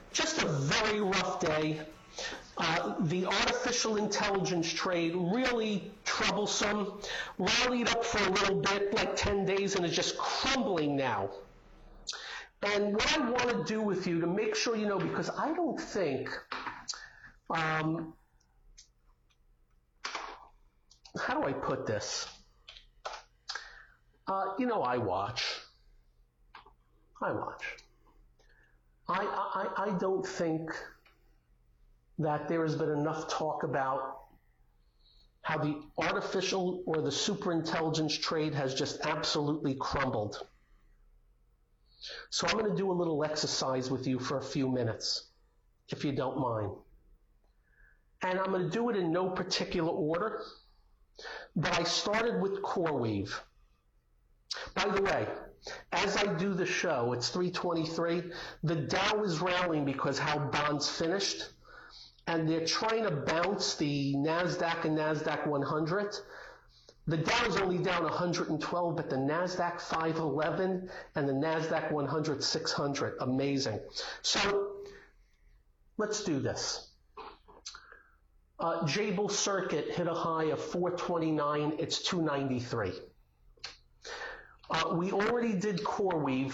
Just a very rough day. The artificial intelligence trade, really troublesome, rallied up for a little bit, like 10 days, and is just crumbling now. And what I want to do with you to make sure you know, because I don't think, how do I put this? I watch. I don't think that there has been enough talk about how the artificial or the superintelligence trade has just absolutely crumbled. So I'm going to do a little exercise with you for a few minutes, if you don't mind. And I'm going to do it in no particular order, but I started with CoreWeave. By the way, as I do the show, it's 3:23, the Dow is rallying because how bonds finished, and they're trying to bounce the NASDAQ and NASDAQ 100. The Dow is only down 112, but the NASDAQ 511 and the NASDAQ 100 600. Amazing. So let's do this. Jabil Circuit hit a high of 429. It's 293. We already did CoreWeave.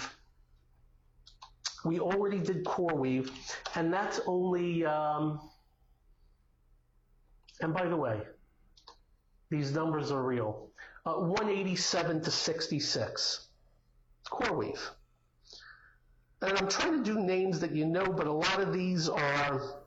And that's only, and by the way, these numbers are real. 187 to 66. CoreWeave. And I'm trying to do names that you know, but a lot of these are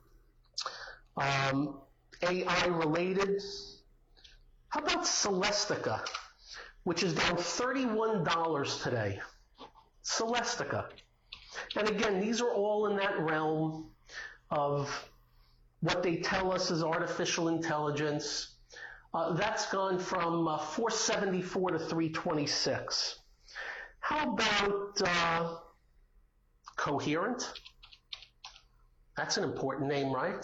AI related. How about Celestica, which is down $31 today? Celestica. And again, these are all in that realm of what they tell us is artificial intelligence. That's gone from 474 to 326. How about Coherent? That's an important name, right?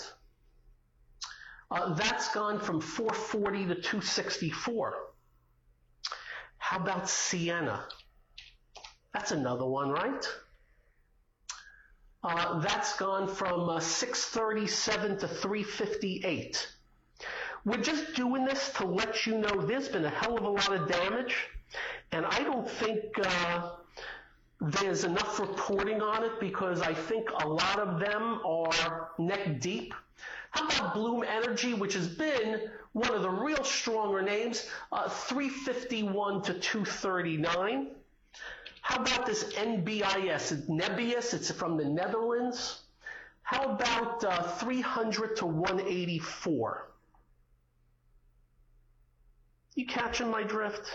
That's gone from 440 to 264. How about Ciena? That's another one, right? That's gone from 637 to 358. We're just doing this to let you know there's been a hell of a lot of damage, and I don't think there's enough reporting on it because I think a lot of them are neck deep. How about Bloom Energy, which has been one of the real stronger names, 351 to 239. How about this NBIS? It's Nebius, it's from the Netherlands. How about 300 to 184? You catching my drift?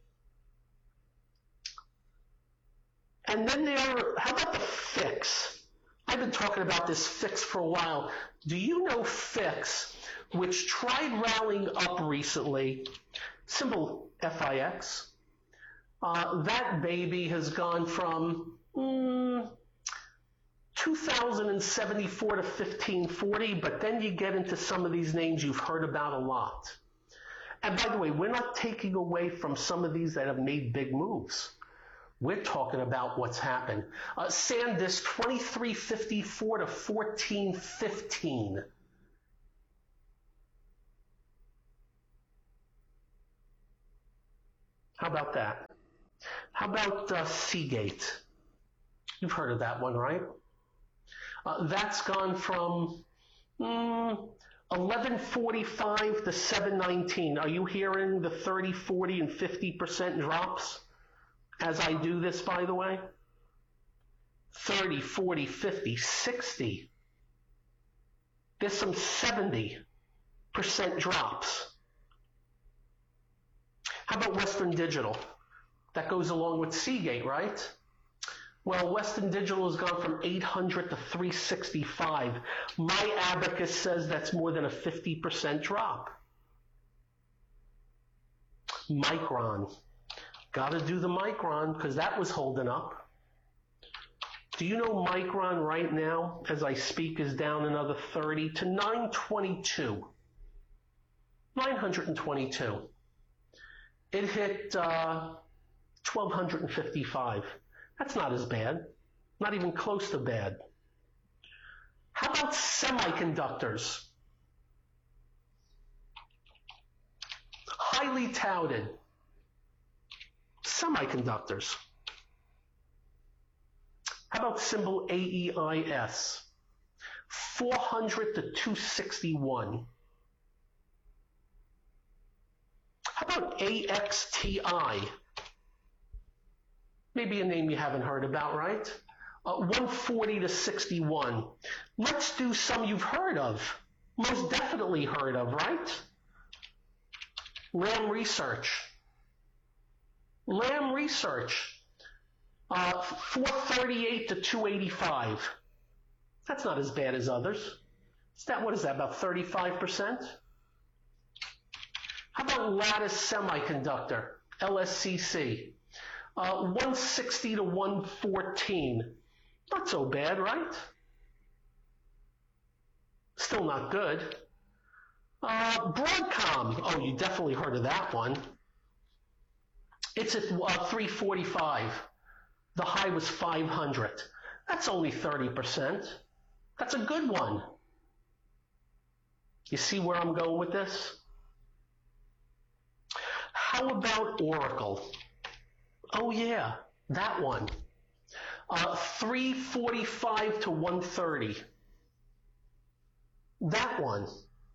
And then how about the FIX? I've been talking about this FIX for a while. Do you know FIX, which tried rallying up recently, symbol FIX, that baby has gone from 2,074 to 1,540, but then you get into some of these names you've heard about a lot. And by the way, we're not taking away from some of these that have made big moves. We're talking about what's happened. SanDisk, 2354 to 1415. How about that? How about Seagate? You've heard of that one, right? That's gone from 1145 to 719. Are you hearing the 30, 40, and 50% drops? As I do this, by the way, 30, 40, 50, 60. There's some 70% drops. How about Western Digital? That goes along with Seagate, right? Well, Western Digital has gone from 800 to 365. My abacus says that's more than a 50% drop. Micron. Got to do the Micron because that was holding up. Do you know Micron right now, as I speak, is down another 30 to 922? 922. It hit 1,255. That's not as bad. Not even close to bad. about semiconductors? Highly touted. Semiconductors. How about symbol AEIS? 400 to 261. How about AXTI? Maybe a name you haven't heard about, right? 140 to 61. Let's do some you've heard of. Most definitely heard of, right? Lam Research. Lam Research. 438 to 285. That's not as bad as others. What is that, about 35%? How about Lattice Semiconductor, LSCC? 160 to 114. Not so bad, right? Still not good. Broadcom. Oh, you definitely heard of that one. It's at 345. The high was 500. That's only 30%. That's a good one. You see where I'm going with this? How about Oracle? Oh yeah, that one. 345 to 130. That one.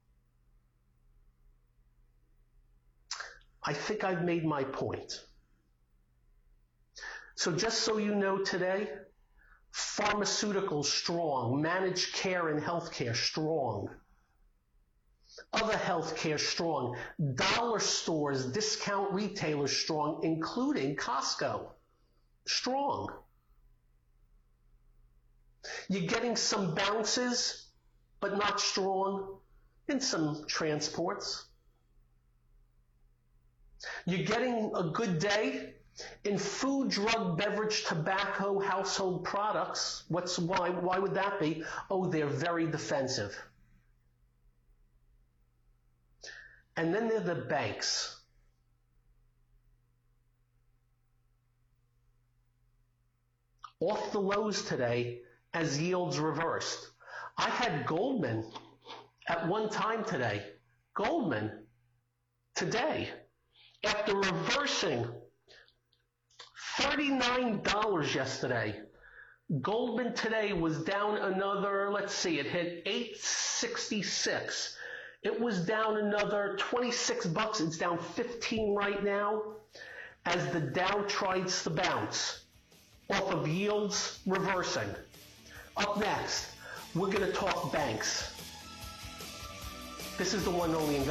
I think I've made my point. So just so you know today, pharmaceuticals strong, managed care and healthcare strong, other healthcare strong, dollar stores, discount retailers strong, including Costco, strong. You're getting some bounces, but not strong in some transports. You're getting a good day in food, drug, beverage, tobacco, household products. Why would that be? Oh, they're very defensive. And then there are the banks. Off the lows today as yields reversed. I had Goldman at one time today. Goldman today, after reversing $39 yesterday, Goldman today was down another, let's see, it hit 866. It was down another 26 bucks. It's down 15 right now as the Dow tries to bounce off of yields reversing. Up next, we're going to talk banks. This is the one only investment.